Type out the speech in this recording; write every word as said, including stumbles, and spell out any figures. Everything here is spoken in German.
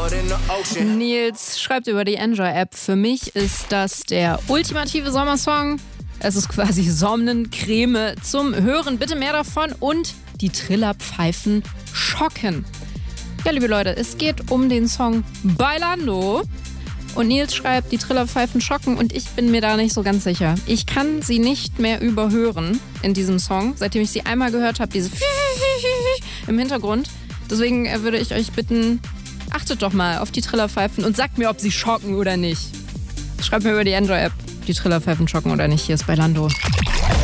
Nils schreibt über die Enjoy-App, für mich ist das der ultimative Sommersong. Es ist quasi Sonnencreme zum Hören. Bitte mehr davon und die Trillerpfeifen schocken. Ja, liebe Leute, es geht um den Song Bailando. Und Nils schreibt, die Trillerpfeifen schocken und ich bin mir da nicht so ganz sicher. Ich kann sie nicht mehr überhören in diesem Song, seitdem ich sie einmal gehört habe, diese im Hintergrund. Deswegen würde ich euch bitten, achtet doch mal auf die Trillerpfeifen und sagt mir, ob sie schocken oder nicht. Schreibt mir über die Enjoy-App, die Trillerpfeifen schocken oder nicht. Hier ist Bailando.